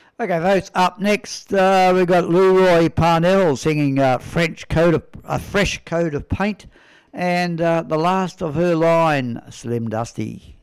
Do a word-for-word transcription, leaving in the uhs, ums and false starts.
Okay, folks. Up next, uh, we've got Leroy Parnell singing uh, "French Coat of a Fresh Coat of Paint," and uh, the last of her line, Slim Dusty.